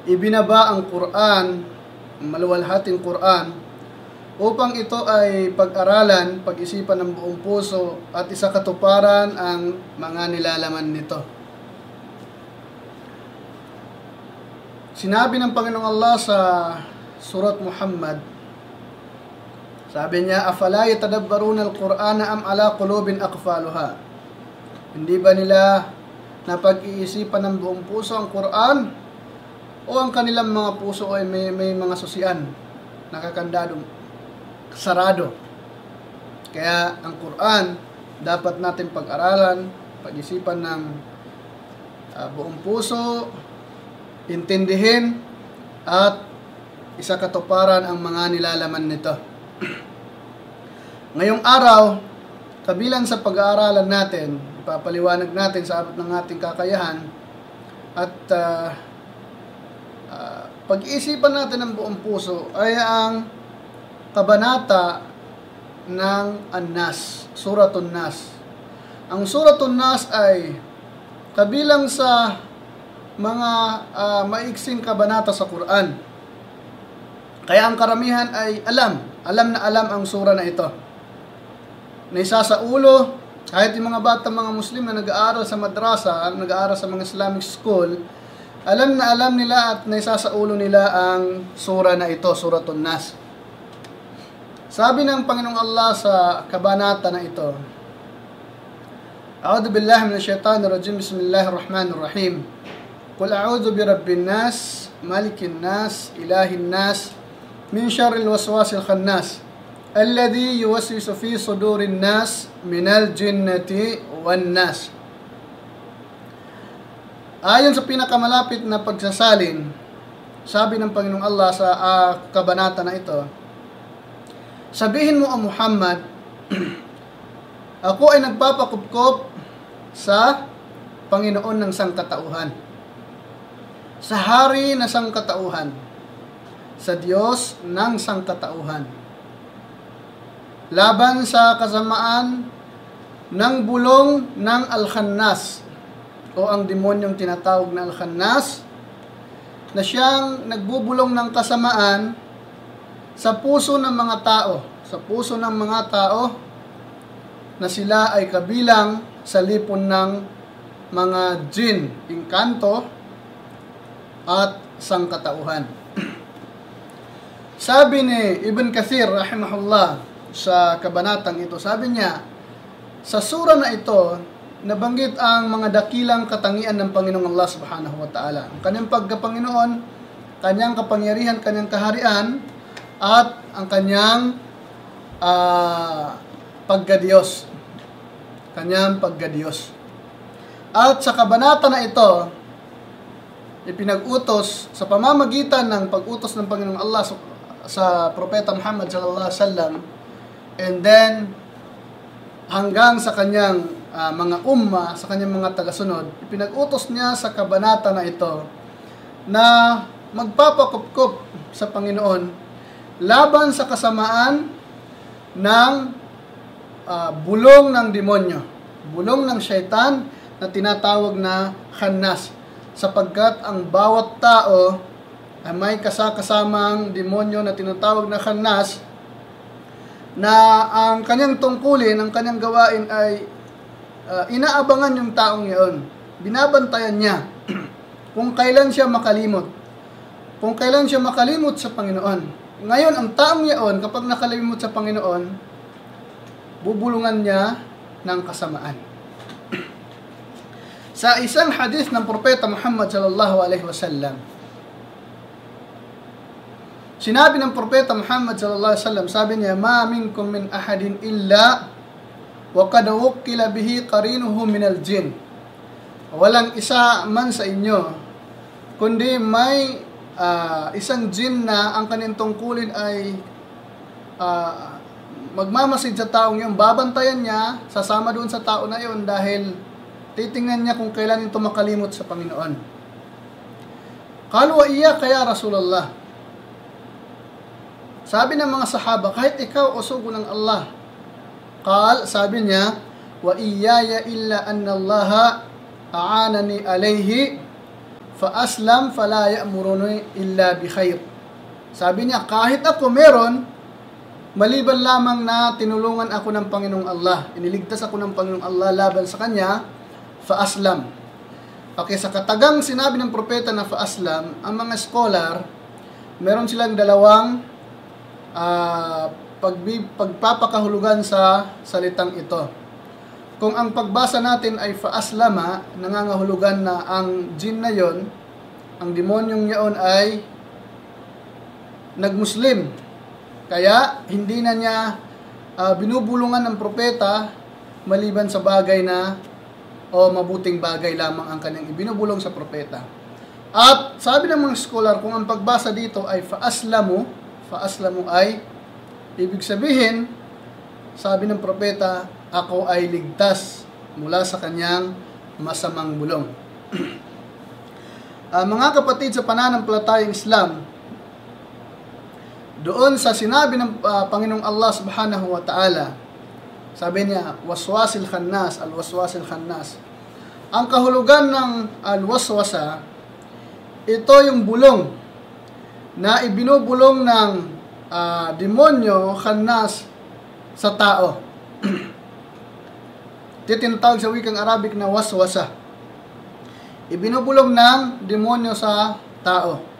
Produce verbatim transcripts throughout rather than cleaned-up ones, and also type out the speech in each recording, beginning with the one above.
ibinaba ang Quran, ang maluwalhating Quran, upang ito ay pag-aralan, pag-isipan ng buong puso at isakatuparan ang mga nilalaman nito. Sinabi ng Panginoong Allah sa Surat Muhammad, sabi niya, "Afala yatadabbaruna al-Qur'ana am ala qulubin aqfaluha?" Hindi ba nila napag-iisipan ng buong puso ang Quran, o ang kanilang mga puso ay may, may mga susian, nakakandadong sarado? Kaya ang Quran dapat natin pag-aralan, pag-isipan ng uh, buong puso, intindihin at isakatuparan ang mga nilalaman nito. Ngayong araw, kabilang sa pag-aaralan natin, ipapaliwanag natin sa abot ng ating kakayahan at uh, uh, pag-iisipan natin ng buong puso ay ang kabanata ng An-Nas, Suratun Nas. Ang Suratun Nas ay kabilang sa mga uh, maiksing kabanata sa Quran. Kaya ang karamihan ay alam, alam na alam ang sura na ito. Naisa sa ulo, kahit yung mga bata, mga Muslim na nag-aaral sa madrasa, nag-aaral sa mga Islamic school, alam na alam nila at naisa sa ulo nila ang sura na ito, Suratun Nas. Sabi ng Panginoong Allah sa kabanata na ito, A'udhu billahi minash shaitanir rajim, bismillahir rahmanir rahim. Qul a'udhu birabbin nas, malikin nas, ilahin nas, min syarril waswasil khannas, alladhi yuwaswisu fi sudurin nas minal jinnati wan nas. Ayon sa pinakamalapit na pagsasalin, sabi ng Panginoong Allah sa uh, kabanata na ito, sabihin mo, O Muhammad, ako ay nagpapakupkop sa Panginoon ng sangkatauhan, sa hari na sangkatauhan, sa Diyos ng sangkatauhan, laban sa kasamaan ng bulong ng Al-Khannas, o ang demonyong tinatawag na Al-Khannas, na siyang nagbubulong ng kasamaan sa puso ng mga tao, sa puso ng mga tao na sila ay kabilang sa lipon ng mga jin, inkanto at sangkatauhan. Sabi ni Ibn Kathir rahimahullah sa kabanatang ito, sabi niya, sa sura na ito, nabanggit ang mga dakilang katangian ng Panginoong Allah subhanahu wa ta'ala. Ang kanyang pagkapanginoon, kanyang kapangyarihan, kanyang kaharian, at ang kanyang uh, pagkadiyos. Kanyang pagkadiyos. At sa kabanata na ito, ipinag-utos sa pamamagitan ng pag-utos ng Panginoong Allah sa, sa Propeta Muhammad sallallahu alaihi wasallam, and then hanggang sa kanyang uh, mga umma, sa kanyang mga tagasunod, ipinag-utos niya sa kabanata na ito na magpapakupkup sa Panginoon laban sa kasamaan ng uh, bulong ng demonyo, bulong ng syaitan na tinatawag na khannas, sapagkat ang bawat tao ay may kasakasamang demonyo na tinatawag na khannas, na ang kanyang tungkulin, ang kanyang gawain ay uh, inaabangan yung taong iyon, binabantayan niya kung kailan siya makalimot, kung kailan siya makalimot sa Panginoon. Ngayon, ang taong iyon, kapag nakalimot sa Panginoon, bubulungan niya ng kasamaan. Sa isang hadith ng Propeta Muhammad sallallahu alaihi wasallam, sinabi ng Propeta Muhammad sallallahu alaihi wasallam, sabi niya, "Ma minkum min ahadin illa wa qad wukkila bihi qarinuhu minal jin." Walang isa man sa inyo, kundi may uh, isang jin na ang kanyang tungkulin ay uh, magmamasid sa taong yun, babantayan niya, sasama doon sa tao na yun dahil titingnan niya kung kailan ito makalimot sa Panginoon. Qalu wa iyyaka ya Rasulullah. Sabi ng mga sahaba, kahit ikaw o sugo ng Allah. Qal, sabi niya, wa iyaya illa anna Allah a'anani alayhi fa aslam fala ya'muruni illa bi khair. Sabi niya, kahit ako meron, maliban lamang na tinulungan ako ng Panginoong Allah, iniligtas ako ng Panginoong Allah laban sa kanya, fa aslam. Okay, sa katagang sinabi ng propeta na fa aslam, ang mga scholar, meron silang dalawang uh, pagbi, pagpapakahulugan sa salitang ito. Kung ang pagbasa natin ay fa aslama, nangangahulugan na ang jinn na yon, ang demonyong yaon ay nagmuslim. Kaya, hindi na niya uh, binubulungan ng propeta maliban sa bagay na o mabuting bagay lamang ang kanyang ibinubulong sa propeta. At sabi ng mga scholar, kung ang pagbasa dito ay faaslamu, faaslamu ay ibig sabihin, sabi ng propeta, ako ay ligtas mula sa kanyang masamang bulong. uh, mga kapatid sa pananampalatayang Islam, doon sa sinabi ng uh, Panginoong Allah subhanahu wa ta'ala, sabi niya, waswasil khannas, al-waswasil khannas. Ang kahulugan ng al-waswasa, ito yung bulong na ibinubulong ng uh, demonyo, khannas, sa tao. Ito tinatawag sa wikang Arabic na waswasa. Ibinubulong ng demonyo sa tao.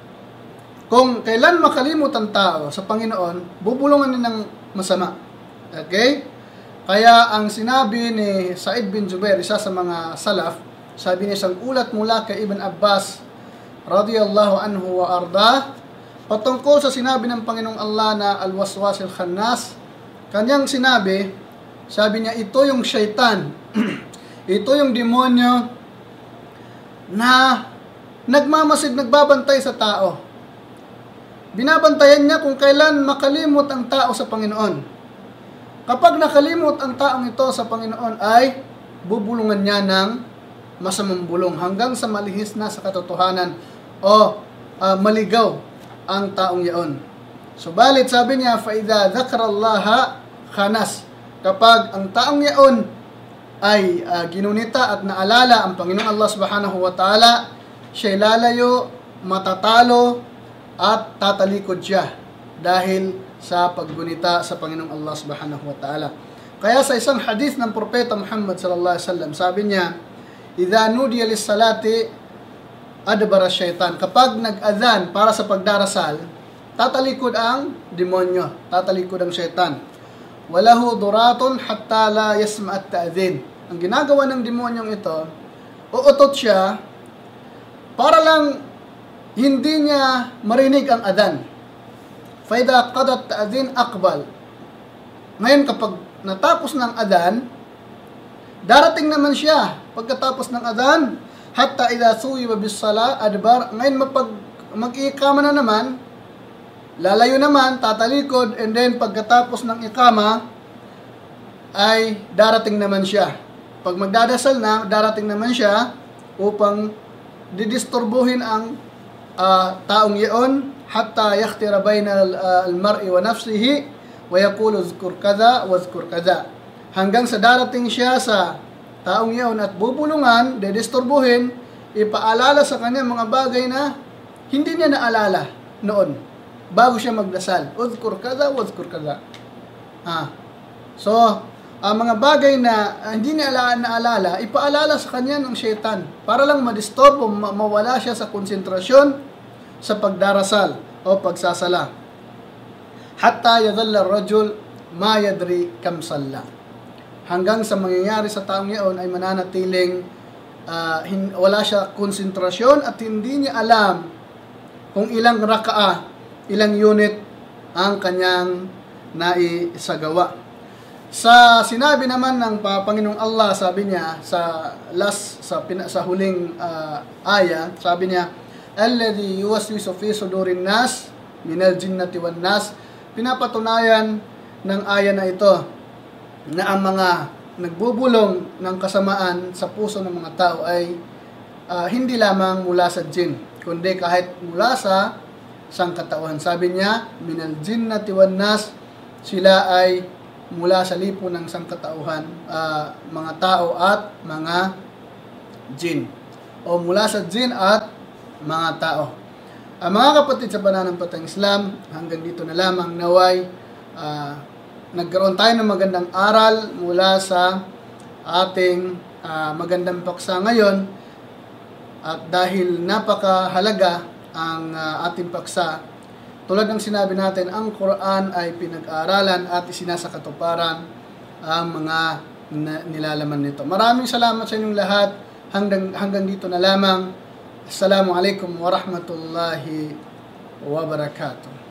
Kung kailan makalimot ang tao sa Panginoon, bubulungan niya ng masama. Okay? Kaya ang sinabi ni Sa'id bin Jubair, isa sa mga salaf, sabi niya isang ulat mula kay Ibn Abbas radiyallahu anhu wa arda, patungkol sa sinabi ng Panginoong Allah na al-waswasil khannas, kanyang sinabi, sabi niya, ito yung syaitan, ito yung demonyo na nagmamasid, nagbabantay sa tao. Binabantayan niya kung kailan makalimot ang tao sa Panginoon. Kapag nakalimot ang taong ito sa Panginoon ay bubulungan niya ng masamang bulong hanggang sa malihis na sa katotohanan o uh, maligaw ang taong yaon. Subalit sabi niya, فَإِذَا ذَكْرَ اللَّهَ khanas. Kapag ang taong yaon ay uh, ginunita at naalala ang Panginoong Allah subhanahu wa ta'ala, siya'y lalayo, matatalo, at tatalikod siya dahil sa paggunita sa Panginoong Allah subhanahu wa ta'ala. Kaya sa isang hadith ng propeta Muhammad sallallahu alaihi wasallam, sabi niya, idha nudiya lis-salati adbara syaitan. Kapag nag-adhan para sa pagdarasal, tatalikod ang demonyo, tatalikod ang syaitan. Walahu duratun hatta la yasma' at-ta'dhin. Ang ginagawa ng demonyong ito, uutot siya para lang hindi niya marinig ang adhan. Faida qadat ta'dhin aqbal. Ngayon kapag natapos ng adhan, darating naman siya pagkatapos ng adhan, hatta idha thuwiba bis sala adbar. Ngayon mapag mag-iikama na naman, lalayo naman, tatalikod, and then pagkatapos ng ikama ay darating naman siya. Pag magdadasal na, darating naman siya upang didisturbuhin ang Uh, taong iyon hatta yakhtira bayna al-mar'i wa nafsihi wa yaqulu zkur kaza wa zkur kaza, hanggang sa darating siya sa taong iyon at bubulungan, dedisturbuhin, ipaalala sa kanya mga bagay na hindi niya naalala noon bago siya magdasal. Uzkur kaza wa zkur kaza. Ah. So, ang mga bagay na uh, hindi niya naalala, ipaalala sa kanya ng syaitan para lang madisturb o ma- mawala siya sa konsentrasyon sa pagdarasal o pagsasala. Hatta yadhalla ar-rajul ma yadri kam salla. Hanggang sa mangyayari sa taong iyon ay mananatiling uh, hin- wala siya konsentrasyon at hindi niya alam kung ilang raka'a, ilang unit ang kanyang naisagawa. Sa sinabi naman ng Panginoong Allah, sabi niya sa last sa pina, sa huling uh, aya, sabi niya, alladhi yuwaswisu fi sudurin nas minal jinnati wan nas. Pinapatunayan ng aya na ito na ang mga nagbubulong ng kasamaan sa puso ng mga tao ay uh, hindi lamang mula sa jinn, kundi kahit mula sa sangkatauhan. Sabi niya, minal jinnati wan nas, sila ay mula sa lipo ng sangkatauhan, uh, mga tao at mga jinn. o mula sa jin at mga tao. Uh, mga kapatid sa pananampalatayang Islam, hanggang dito na lamang. Naway uh, nagkaroon tayo ng magandang aral mula sa ating uh, magandang paksa ngayon, at dahil napakahalaga ang uh, ating paksa, tulad ng sinabi natin, ang Quran ay pinag-aaralan at isinasakatuparan ang mga nilalaman nito. Maraming salamat sa inyong lahat. Hanggang, hanggang dito na lamang. Assalamualaikum warahmatullahi wabarakatuh.